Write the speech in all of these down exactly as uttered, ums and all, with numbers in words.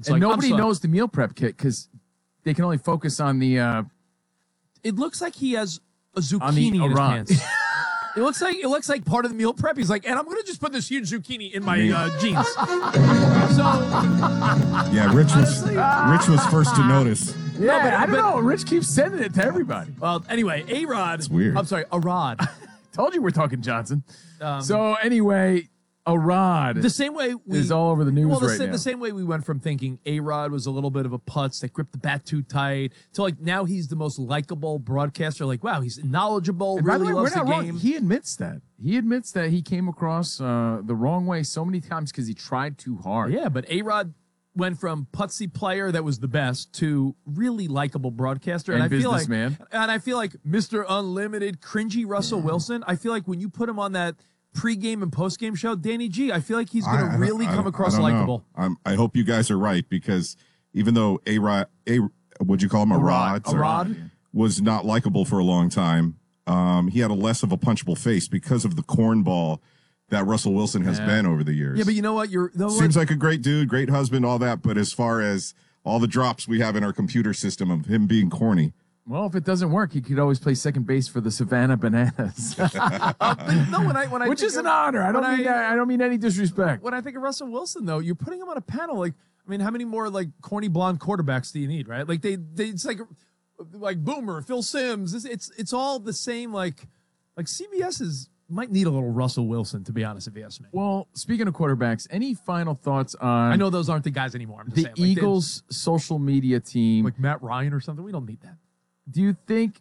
It's and like nobody I'm knows the meal prep kit because they can only focus on the. Uh, it looks like he has a the zucchini in his Iran. pants. It looks like it looks like part of the meal prep. He's like, and I'm gonna just put this huge zucchini in my uh, jeans. So yeah, Rich was honestly, Rich was first to notice. yeah, No, but- I don't but- know. Rich keeps sending it to everybody. well, anyway, A Rod. It's weird. I'm sorry, a Rod. Told you we're talking Johnson. Um, so anyway, a rod The same way we is all over the news well, the, right sa- now. the same way we went from thinking A Rod was a little bit of a putz that gripped the bat too tight to like now he's the most likable broadcaster. Like, wow, he's knowledgeable, And by the really way, loves we're the not game. wrong. He admits that. He admits that he came across uh, the wrong way so many times because he tried too hard. Yeah, but A Rod went from putsy player that was the best to really likable broadcaster, and, And I feel like, businessman. and I feel like Mister Unlimited, cringy Russell Wilson. I feel like when you put him on that pregame and postgame show, Danny G, I feel like he's going I- I to really don't- come I- across I don't know. likable. I'm, I hope you guys are right because even though A Rod, A, would you call him a, rod? A Rod? was not likable for a long time. Um, he had a less of a punchable face because of the cornball that Russell Wilson has Yeah. been over the years. Yeah, but you know what? You're the Seems like a great dude, great husband, all that. But as far as all the drops we have in our computer system of him being corny, Well, if it doesn't work, he could always play second base for the Savannah Bananas, uh, but no, when I when I which think is an of- honor. I don't when mean I- that, I don't mean any disrespect. When I think of Russell Wilson, though, you're putting him on a panel. Like, I mean, how many more like corny blonde quarterbacks do you need, right? Like they, they it's like like Boomer, Phil Simms. It's it's, it's all the same. Like like C B S is might need a little Russell Wilson, to be honest, if you ask me. Well, speaking of quarterbacks, any final thoughts on I know those aren't the guys anymore. I'm just the saying, like, they- Eagles' social media team? like Matt Ryan or something. We don't need that. Do you think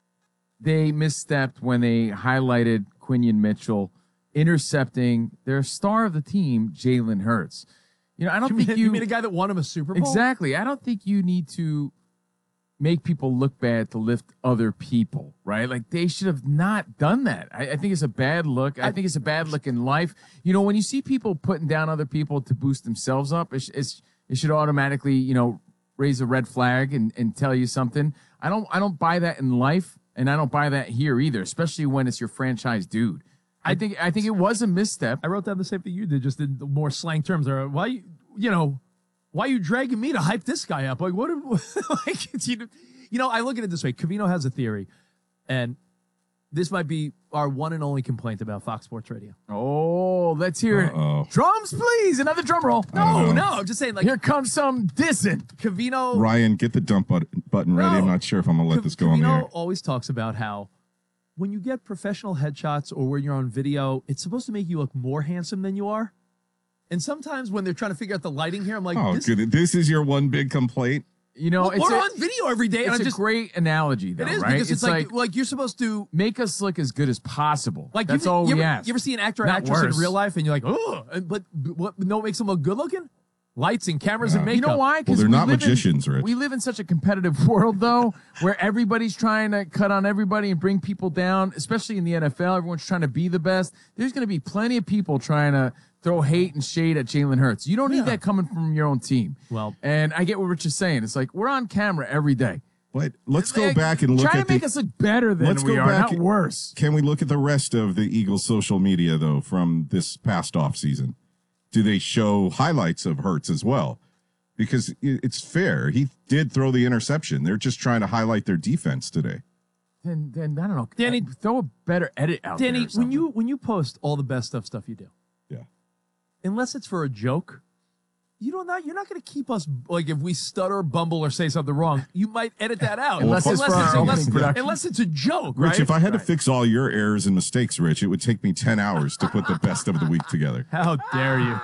they misstepped when they highlighted Quinion Mitchell intercepting their star of the team, Jalen Hurts? You know, I don't You think mean, you, you mean a guy that won him a Super Bowl? exactly. I don't think you need to make people look bad to lift other people, right? Like they should have not done that. I, I think it's a bad look. I, think it's a bad look in life. You know, when you see people putting down other people to boost themselves up, it's, it's it should automatically, you know, raise a red flag and, and tell you something. I don't I don't buy that in life, and I don't buy that here either, especially when it's your franchise dude. I think I think it was a misstep. I wrote down the same thing you did, just in the more slang terms. Or why you you know why you dragging me to hype this guy up? Like what? Like it's, you, you know, I look at it this way. Covino has a theory, and this might be our one and only complaint about Fox Sports Radio. Oh, let's hear Uh-oh. it. Drums, please. Another drum roll. No, no, I'm just saying. Like Here comes some dissing. Covino, Ryan, get the dump button, button ready. No. I'm not sure if I'm going to let Cav- this go on the Covino air. always talks about how when you get professional headshots or when you're on video, it's supposed to make you look more handsome than you are. And sometimes when they're trying to figure out the lighting here, I'm like, Oh, this, good. This is your one big complaint. You know, well, it's we're a, on video every day, and it's I'm a just great analogy, though, it is right? because it's, like, like you're supposed to make us look as good as possible. like That's you, all you we ever, ask. You ever see an actor or Not actress worse. in real life, and you're like, oh, but what? No, what makes them look good looking? Lights and cameras and Yeah. makeup. You know why? Well, 'Cause they're we not live in- magicians, Rich. We live in such a competitive world, though, where everybody's trying to cut on everybody and bring people down, especially in the N F L. Everyone's trying to be the best. There's going to be plenty of people trying to throw hate and shade at Jalen Hurts. You don't need Yeah. that coming from your own team. Well- and I get what Rich is saying. It's like we're on camera every day. But let's go Like, back and look try at to make the, us look better than Let's we go are, back not worse. Can we look at the rest of the Eagles' social media, though, from this past offseason? Do they show highlights of Hurts as well? Because i- it's fair. He did throw the interception. They're just trying to highlight their defense today. Then, then I don't know. Danny- throw a better edit out there. Danny, or when something. you when you post all the best stuff stuff you do, Yeah. unless it's for a joke, you don't not you're not going to keep us like if we stutter, bumble, or say something wrong. You might edit that out Unless it's for our it's, unless, opening production. unless it's a joke, Rich, right? if I had to fix all your errors and mistakes, Rich, it would take me ten hours to put the best of the week together. How dare you?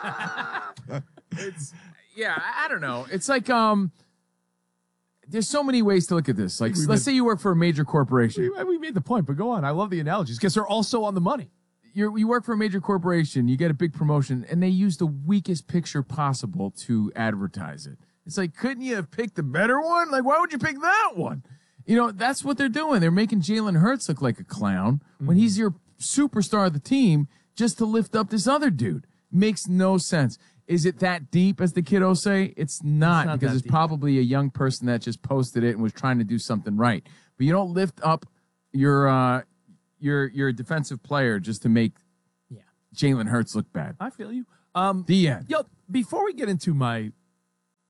it's yeah, I I don't know. It's like um there's so many ways to look at this. Like We let's did- say you work for a major corporation. we, we made the point, but go on. I love the analogies because they're also on the money. You're, you work for a major corporation, you get a big promotion, and they use the weakest picture possible to advertise it. It's like, couldn't you have picked a better one? Like, why would you pick that one? You know, that's what they're doing. They're making Jalen Hurts look like a clown when he's your superstar of the team just to lift up this other dude. Makes no sense. Is it that deep, as the kiddos say? It's not, not because that it's deep. probably a young person that just posted it and was trying to do something right. But you don't lift up your uh, your your defensive player just to make Yeah, Jalen Hurts look bad. I feel you. Um, The end. yo, before we get into my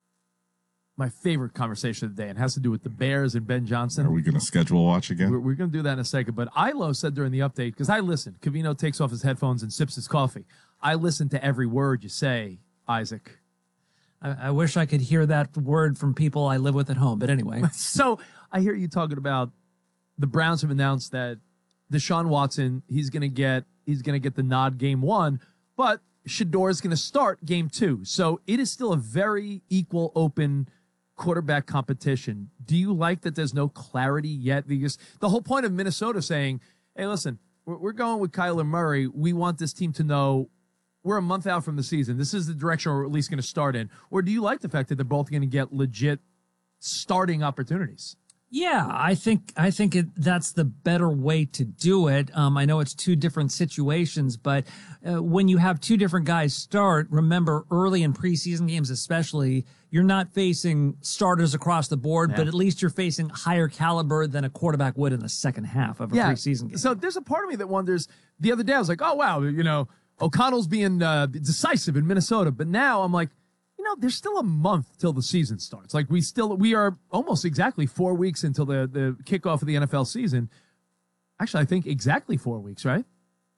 my favorite conversation of the day, and has to do with the Bears and Ben Johnson. Are we going to schedule watch again? We're, we're going to do that in a second. But Ilo said during the update, because I listened, Covino takes off his headphones and sips his coffee. I listen to every word you say, Isaac. I, I wish I could hear that word from people I live with at home. But anyway. So I hear you talking about the Browns have announced that Deshaun Watson, he's going to get he's going to get the nod game one, but Shador is going to start game two. So it is still a very equal, open quarterback competition. Do you like that there's no clarity yet? Because the whole point of Minnesota saying, hey, listen, we're, we're going with Kyler Murray. We want this team to know we're a month out from the season. This is the direction we're at least going to start in. Or do you like the fact that they're both going to get legit starting opportunities? Yeah, I think I think it, that's the better way to do it. Um, I know it's two different situations, but uh, when you have two different guys start, remember early in preseason games especially, you're not facing starters across the board, Yeah. but at least you're facing higher caliber than a quarterback would in the second half of a preseason game. So there's a part of me that wonders, the other day I was like, oh, wow, you know, O'Connell's being uh, decisive in Minnesota. But now I'm like, you know, there's still a month till the season starts. Like we still, we are almost exactly four weeks until the, the kickoff of the N F L season. Actually, I think exactly four weeks, right?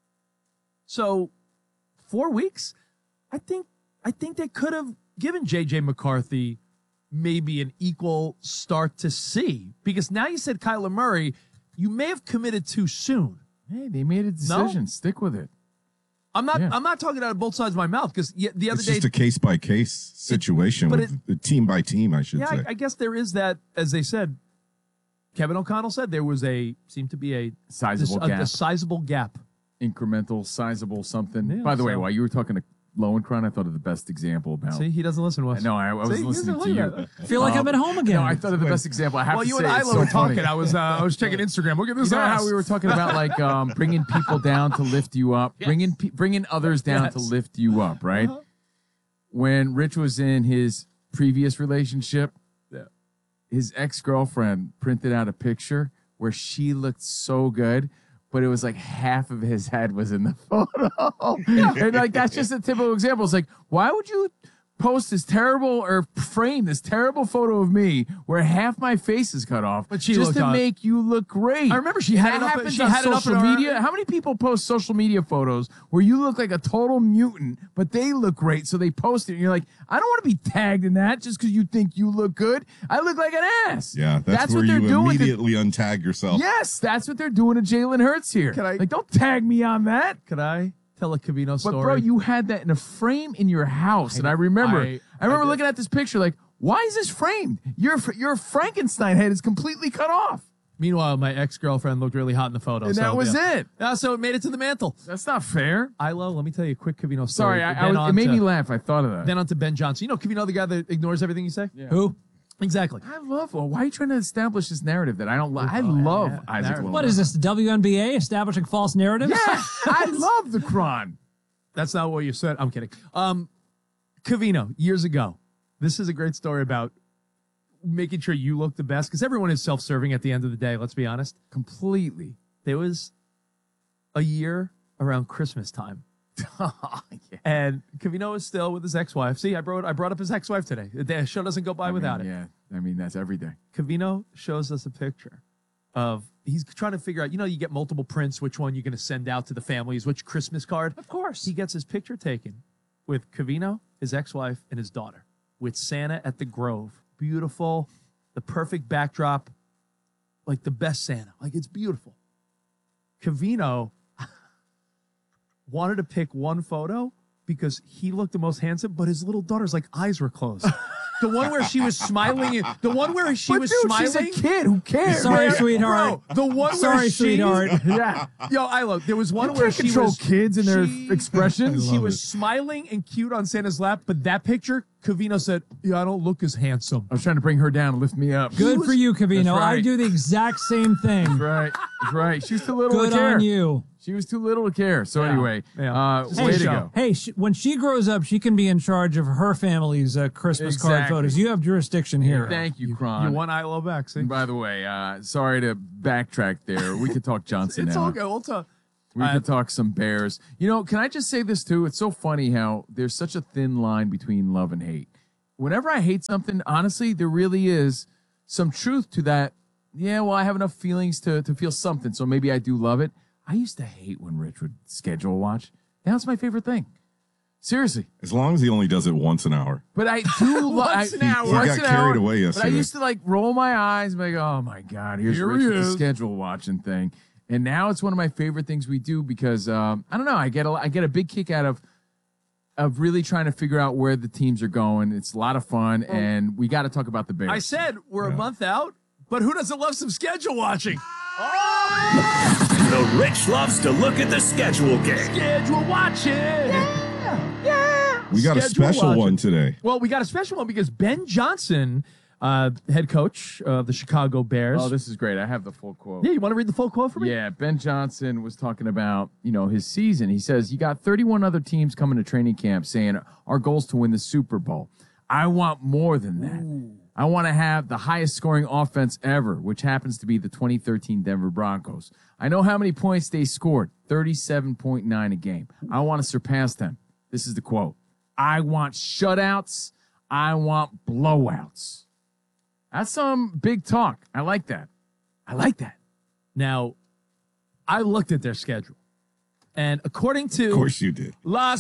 So four weeks, I think, I think they could have given J J McCarthy maybe an equal start to see, because now you said Kyler Murray, you may have committed too soon. Hey, they made a decision. Stick with it. I'm not. Yeah. I'm not talking out of both sides of my mouth, because the other It's day, just a case by case situation, but with it, team by team, I should yeah, say. I, I guess there is that. As they said, Kevin O'Connell said there was a seemed to be a Sizable a, gap. a sizable gap. Incremental, sizable something. Yeah, By the way, so- while you were talking to Lowenkron, I thought of the best example about. See, he doesn't listen to us. No, I, I was See, he listening doesn't to look you. at I feel like I'm at home again. No, I thought of the best example. I have Well, to you say, and it's Ilo so were funny. talking. I was. Uh, I was checking Instagram. Look at this. You know ass. how we were talking about like um, bringing people down to lift you up, Yes. bringing pe- bringing others down Yes. to lift you up, right? Uh-huh. When Rich was in his previous relationship, Yeah. his ex girlfriend printed out a picture where she looked so good, but it was like half of his head was in the photo. And like that's just a typical example. It's like, why would you post this terrible or frame this terrible photo of me where half my face is cut off But she just looked to hot. make you look great? I remember she And had that it up- happens she on had it up social in our- media. How many people post social media photos where you look like a total mutant, but they look great, so they post it, and you're like, I don't want to be tagged in that just because you think you look good. I look like an ass. Yeah, that's, where what they're you doing to- immediately untag yourself. Yes, that's what they're doing to Jalen Hurts here. Can I- like, don't tag me on that. Could I tell a Covino But story? bro, you had that in a frame in your house, and I remember, I- I, remember I did. looking at this picture like, why is this framed? Your your Frankenstein head is completely cut off, Meanwhile, my ex girlfriend looked really hot in the photo, and so, that was yeah. it. Uh, so it made it to the mantle. That's not fair. Ilo, let me tell you a quick Covino story. Sorry, I, I Then was, on it made to- me laugh. I thought of that. Then on to Ben Johnson. You know, Covino, the guy that ignores everything you say. Yeah. Who? Exactly. I love. Well, why are you trying to establish this narrative that I don't like? I Oh, love yeah, Isaac. narrative. Lowenkron. What is this, the W N B A establishing false narratives? Yeah, I love the Kron. That's not what you said. I'm kidding. Um, Covino, years ago, this is a great story about making sure you look the best, because everyone is self-serving at the end of the day. Let's be honest. Completely. There was a year around Christmas time, yeah. and Covino is still with his ex-wife. See, I brought I brought up his ex-wife today. The show doesn't go by I mean, without it. Yeah, I mean that's every day. Covino shows us a picture of, he's trying to figure out, you know, you get multiple prints, which one you're going to send out to the families, which Christmas card. Of course. He gets his picture taken with Covino, his ex-wife, and his daughter, with Santa at the Grove. Beautiful, the perfect backdrop, like the best Santa. Like, it's beautiful. Covino wanted to pick one photo because he looked the most handsome, but his little daughter's like eyes were closed. The one where she was smiling, the one where she But was dude, smiling. she's a kid. Who cares? Sorry, Bro, sweetheart. the one Sorry, where she, sweetheart. Yeah. Yo, Ilo, there was one You where can't she control was kids and their she- expressions. She was smiling and cute on Santa's lap, but that picture, Covino said, "Yeah, I don't look as handsome." I was trying to bring her down and lift me up. Good was- for you, Covino. That's right. I do the exact same thing. That's right. That's right. She was too little Good to care. on you. She was too little to care. So Yeah. anyway, Yeah. uh, Just way a to show. go. Hey, sh- when she grows up, she can be in charge of her family's uh, Christmas card Exactly. photos. You have jurisdiction here. Thank you, You Kron. want Ilo back, see? And by the way, uh, sorry to backtrack there. We could talk Johnson It's now. all good. We'll talk. We Uh, could talk some Bears. You know, can I just say this too? It's so funny how there's such a thin line between love and hate. whenever I hate something, honestly, there really is some truth to that. Yeah, well, I have enough feelings to, to feel something, so maybe I do love it. I used to hate when Rich would schedule watch. Now it's my favorite thing. Seriously. As long as he only does it once an hour. But I do love Once an I, hour. He once got an carried hour, away But I yesterday. used to like roll my eyes and be like, oh my God, here's Here Rich he with the is. schedule watching thing. And now it's one of my favorite things we do because um, I don't know, I get a I get a big kick out of of really trying to figure out where the teams are going. It's a lot of fun, and we got to talk about the Bears. I said we're a month out, but who doesn't love some schedule watching? The Rich loves to look at the schedule game. Schedule watching. Yeah. Yeah. We got a Schedule special watching. one today. Well, we got a special one because Ben Johnson, uh, head coach of the Chicago Bears. Oh, this is great. I have the full quote. yeah, you want to read the full quote for me? Yeah, Ben Johnson was talking about, you know, his season. He says, you got thirty-one other teams coming to training camp saying our goal is to win the Super Bowl. I want more than that. Ooh. I want to have the highest scoring offense ever, which happens to be the twenty thirteen Denver Broncos. I know how many points they scored, thirty-seven point nine a game. I want to surpass them. This is the quote. I want shutouts. I want blowouts. That's some big talk. I like that. I like that. Now, I looked at their schedule, and according to Of course you did. Las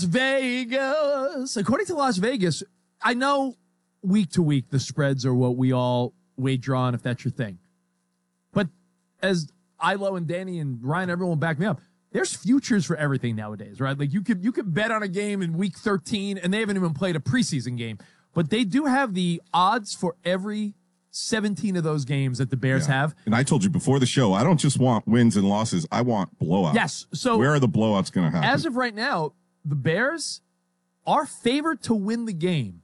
Vegas, according to Las Vegas, I know week to week the spreads are what we all wager on, if that's your thing. But as Ilo and Danny and Ryan, everyone will back me up, there's futures for everything nowadays, right? Like you could you could bet on a game in week thirteen, and they haven't even played a preseason game. But they do have the odds for every seventeen of those games that the Bears Yeah. have. And I told you before the show, I don't just want wins and losses. I want blowouts. Yes. So where are the blowouts going to happen? as of right now, the Bears are favored to win the game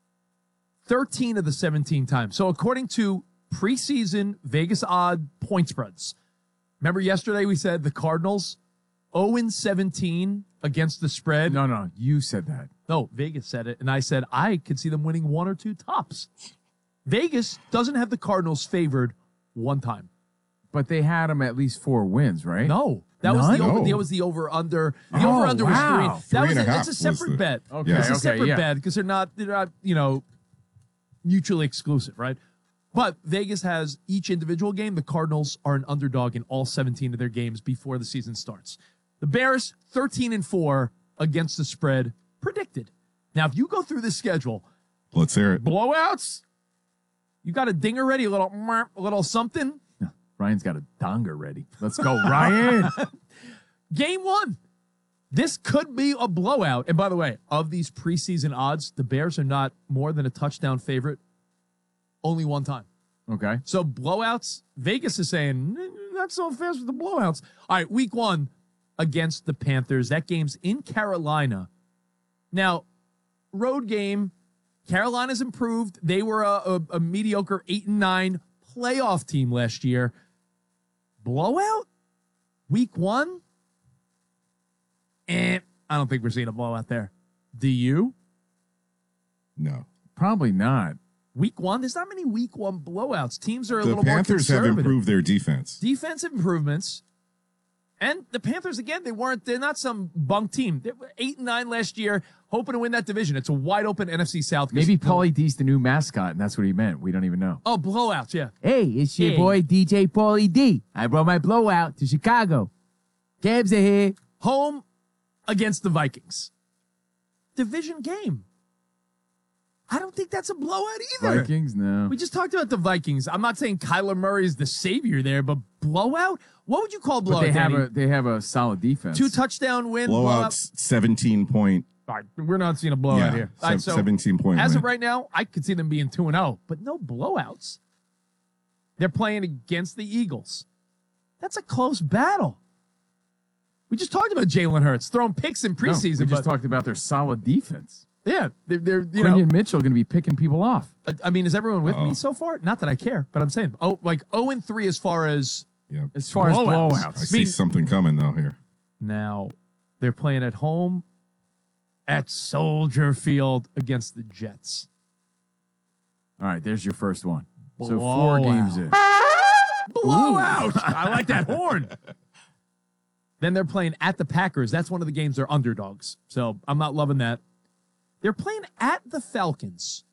thirteen of the seventeen times. So according to preseason Vegas odd point spreads, remember yesterday we said the Cardinals oh and seventeen against the spread. No, no, you said that. No, Vegas said it, and I said I could see them winning one or two tops. Vegas doesn't have the Cardinals favored one time. But they had them at least four wins, right? No, that was None? the over. No. That was the over under. The Oh, over under wow. was three. That Three was and a a, half it's a was separate the- bet. Okay, it's a okay, separate yeah. bet because they're not they're not you know mutually exclusive, right? But Vegas has each individual game. The Cardinals are an underdog in all seventeen of their games before the season starts. The Bears thirteen and four against the spread predicted. Now, if you go through this schedule, Let's hear it. blowouts, you got a dinger ready, a little, a little something. Ryan's got a donger ready. Let's go, Ryan. Game one. This could be a blowout. And by the way, of these preseason odds, the Bears are not more than a touchdown favorite only one time. Okay. So blowouts, Vegas is saying, "N- not so fast with the blowouts. All right, week one against the Panthers. That game's in Carolina. Now, road game, Carolina's improved. They were a, a, a mediocre eight and nine playoff team last year. Blowout? Week one? Eh, I don't think we're seeing a blowout there. Do you? No. Probably not. Week one? There's not many week one blowouts. Teams are a The little Panthers more have conservative. improved their defense. Defensive improvements. And the Panthers, again, they weren't, they're not some bunk team. They were eight and nine last year, hoping to win that division. It's a wide open N F C South. Maybe Paulie D's the new mascot, and that's what he meant. We don't even know. Oh, blowouts, yeah. Hey, it's your boy, D J Paulie D. I brought my blowout to Chicago. Cabs are here. Home against the Vikings. Division game. I don't think that's a blowout either. Vikings? No. We just talked about the Vikings. I'm not saying Kyler Murray is the savior there, but blowout? What would you call But blowout, they have Danny? a they have a solid defense. Two touchdown win, blowout? Blowouts, seventeen point. All right, we're not seeing a blowout Yeah, here. se- All right, so seventeen point as win. of right now, I could see them being two and oh, but no blowouts. They're playing against the Eagles. That's a close battle. We just talked about Jalen Hurts throwing picks in No, preseason. we just but talked about their solid defense. yeah, they're, they're you know. Quinion Mitchell going to be picking people off. I- I mean, is everyone with me Uh-oh. so far? Not that I care, but I'm saying oh, like oh and three as far as Yeah. As far Blowouts. as I blowouts. see mean- something coming though here. now. They're playing at home at Soldier Field against the Jets. All right, there's your first one. So Blowout. four games in. Blowout! I like that horn. Then they're playing at the Packers. That's one of the games they're underdogs. So I'm not loving that. They're playing at the Falcons.